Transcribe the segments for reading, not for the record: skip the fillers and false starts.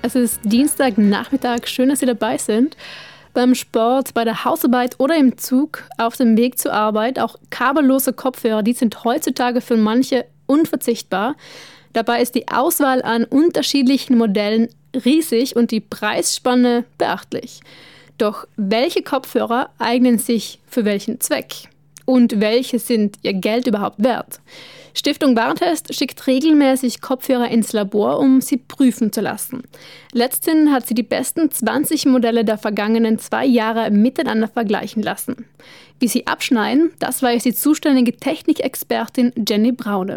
Es ist Dienstagnachmittag, schön, dass Sie dabei sind. Beim Sport, bei der Hausarbeit oder im Zug, auf dem Weg zur Arbeit, auch kabellose Kopfhörer, die sind heutzutage für manche unverzichtbar. Dabei ist die Auswahl an unterschiedlichen Modellen riesig und die Preisspanne beachtlich. Doch welche Kopfhörer eignen sich für welchen Zweck? Und welche sind ihr Geld überhaupt wert? Stiftung Warentest schickt regelmäßig Kopfhörer ins Labor, um sie prüfen zu lassen. Letzthin hat sie die besten 20 Modelle der vergangenen 2 Jahre miteinander vergleichen lassen. Wie sie abschneiden, das weiß die zuständige Technikexpertin Jenny Braune.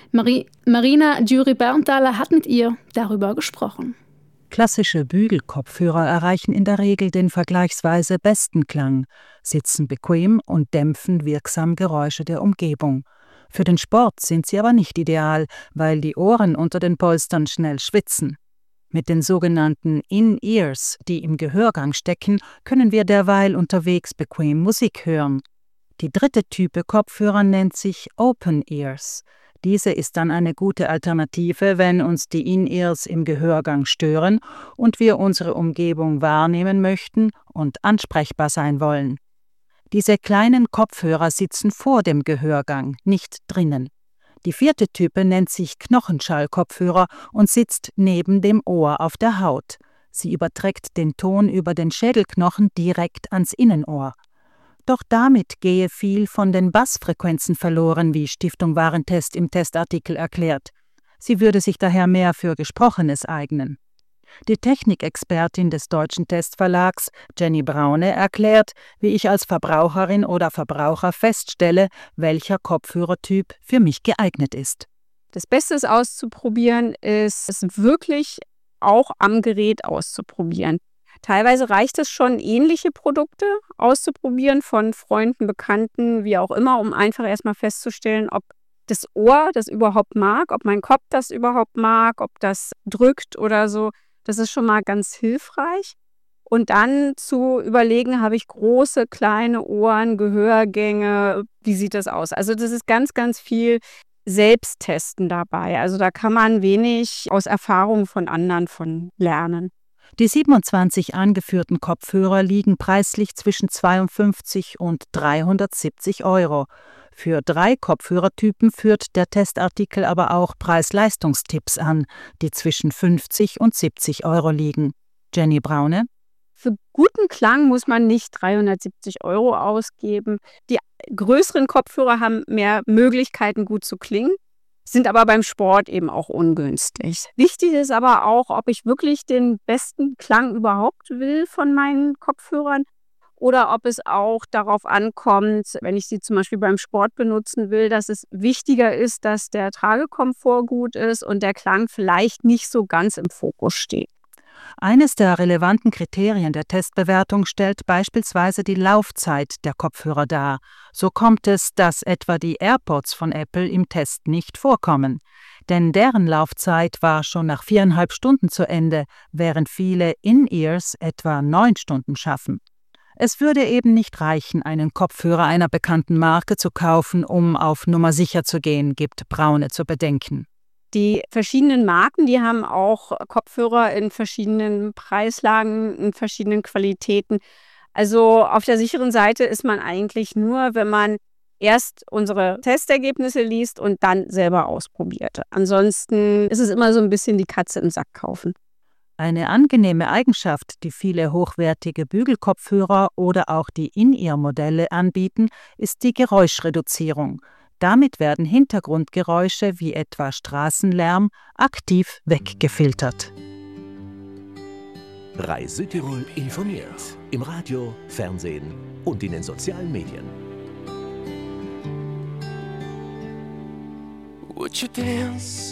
Marina Jury-Berntaler hat mit ihr darüber gesprochen. Klassische Bügelkopfhörer erreichen in der Regel den vergleichsweise besten Klang, sitzen bequem und dämpfen wirksam Geräusche der Umgebung. Für den Sport sind sie aber nicht ideal, weil die Ohren unter den Polstern schnell schwitzen. Mit den sogenannten In-Ears, die im Gehörgang stecken, können wir derweil unterwegs bequem Musik hören. Die dritte Type Kopfhörer nennt sich Open Ears. Diese ist dann eine gute Alternative, wenn uns die In-Ears im Gehörgang stören und wir unsere Umgebung wahrnehmen möchten und ansprechbar sein wollen. Diese kleinen Kopfhörer sitzen vor dem Gehörgang, nicht drinnen. Die vierte Type nennt sich Knochenschallkopfhörer und sitzt neben dem Ohr auf der Haut. Sie überträgt den Ton über den Schädelknochen direkt ans Innenohr. Doch damit gehe viel von den Bassfrequenzen verloren, wie Stiftung Warentest im Testartikel erklärt. Sie würde sich daher mehr für Gesprochenes eignen. Die Technikexpertin des Deutschen Testverlags, Jenny Braune, erklärt, wie ich als Verbraucherin oder Verbraucher feststelle, welcher Kopfhörertyp für mich geeignet ist. Das Beste ist auszuprobieren, ist es wirklich auch am Gerät auszuprobieren. Teilweise reicht es schon, ähnliche Produkte auszuprobieren von Freunden, Bekannten, wie auch immer, um einfach erstmal festzustellen, ob das Ohr das überhaupt mag, ob mein Kopf das überhaupt mag, ob das drückt oder so. Das ist schon mal ganz hilfreich. Und dann zu überlegen, habe ich große, kleine Ohren, Gehörgänge, wie sieht das aus? Also das ist ganz, ganz viel Selbsttesten dabei. Also da kann man wenig aus Erfahrungen von anderen von lernen. Die 27 angeführten Kopfhörer liegen preislich zwischen 52 und 370 €. Für 3 Kopfhörertypen führt der Testartikel aber auch Preis-Leistungstipps an, die zwischen 50 und 70 € liegen. Jenny Braune? Für guten Klang muss man nicht 370 € ausgeben. Die größeren Kopfhörer haben mehr Möglichkeiten, gut zu klingen, sind aber beim Sport eben auch ungünstig. Wichtig ist aber auch, ob ich wirklich den besten Klang überhaupt will von meinen Kopfhörern oder ob es auch darauf ankommt, wenn ich sie zum Beispiel beim Sport benutzen will, dass es wichtiger ist, dass der Tragekomfort gut ist und der Klang vielleicht nicht so ganz im Fokus steht. Eines der relevanten Kriterien der Testbewertung stellt beispielsweise die Laufzeit der Kopfhörer dar. So kommt es, dass etwa die AirPods von Apple im Test nicht vorkommen. Denn deren Laufzeit war schon nach 4,5 Stunden zu Ende, während viele In-Ears etwa 9 Stunden schaffen. Es würde eben nicht reichen, einen Kopfhörer einer bekannten Marke zu kaufen, um auf Nummer sicher zu gehen, gibt Braune zu bedenken. Die verschiedenen Marken, die haben auch Kopfhörer in verschiedenen Preislagen, in verschiedenen Qualitäten. Also auf der sicheren Seite ist man eigentlich nur, wenn man erst unsere Testergebnisse liest und dann selber ausprobiert. Ansonsten ist es immer so ein bisschen die Katze im Sack kaufen. Eine angenehme Eigenschaft, die viele hochwertige Bügelkopfhörer oder auch die In-Ear-Modelle anbieten, ist die Geräuschreduzierung. Damit werden Hintergrundgeräusche wie etwa Straßenlärm aktiv weggefiltert. RAI Südtirol informiert. Im Radio, Fernsehen und in den sozialen Medien. Would you dance?